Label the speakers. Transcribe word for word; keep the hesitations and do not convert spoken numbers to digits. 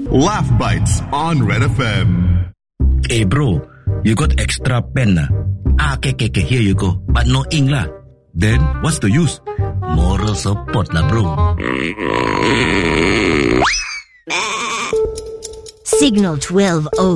Speaker 1: Laugh Bites on Red F M.
Speaker 2: Hey bro, you got extra pen na? Ah, okay, okay, okay, here you go. But no ink lah.
Speaker 3: Then, what's the use?
Speaker 2: Moral support lah bro.
Speaker 4: Signal twelve oh